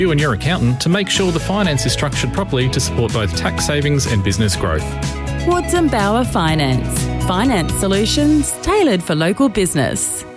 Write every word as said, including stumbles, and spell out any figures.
You and your accountant to make sure the finance is structured properly to support both tax savings and business growth. Woods and Bauer Finance. Finance solutions tailored for local business.